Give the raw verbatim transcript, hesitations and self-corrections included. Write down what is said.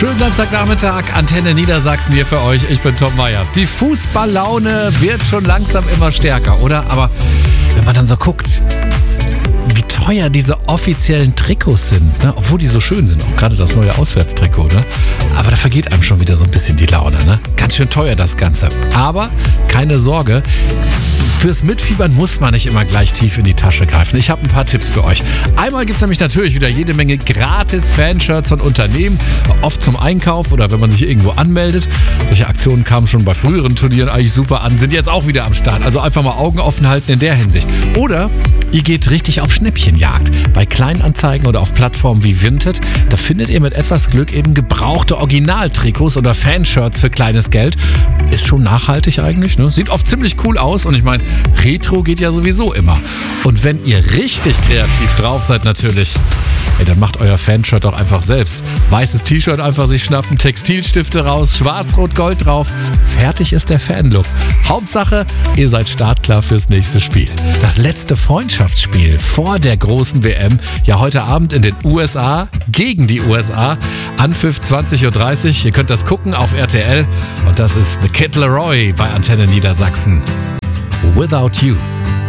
Schönen Samstagnachmittag, Antenne Niedersachsen hier für euch. Ich bin Tom Meyer. Die Fußballlaune wird schon langsam immer stärker, oder? Aber wenn man dann so guckt, wie teuer diese offiziellen Trikots sind, ne? Obwohl die so schön sind, auch gerade das neue Auswärtstrikot, ne? Aber da vergeht einem schon wieder so ein bisschen die Laune, ne? Ganz schön teuer das Ganze. Aber keine Sorge, fürs Mitfiebern muss man nicht immer gleich tief in die Tasche greifen. Ich habe ein paar Tipps für euch. Einmal gibt es nämlich natürlich wieder jede Menge gratis Fanshirts von Unternehmen, oft zum Einkauf oder wenn man sich irgendwo anmeldet. Solche Aktionen kamen schon bei früheren Turnieren eigentlich super an, sind jetzt auch wieder am Start. Also einfach mal Augen offen halten in der Hinsicht. Oder ihr geht richtig auf Schnäppchenjagd. Bei Kleinanzeigen oder auf Plattformen wie Vinted, da findet ihr mit etwas Glück eben gebrauchte Originaltrikots oder Fanshirts für kleines Geld. Ist schon nachhaltig eigentlich, ne? Sieht oft ziemlich cool aus und ich meine, Retro geht ja sowieso immer. Und wenn ihr richtig kreativ drauf seid natürlich, ey, dann macht euer Fanshirt doch einfach selbst. Weißes T-Shirt einfach sich schnappen, Textilstifte raus, schwarz-rot-gold drauf. Fertig ist der Fanlook. Hauptsache, ihr seid startklar fürs nächste Spiel. Das letzte Freundschaftsspiel vor der großen W M, ja heute Abend in den U S A, gegen die U S A, Anpfiff zwanzig Uhr dreißig. Ihr könnt das gucken auf R T L und das ist The Kid Laroi bei Antenne Niedersachsen. Without You.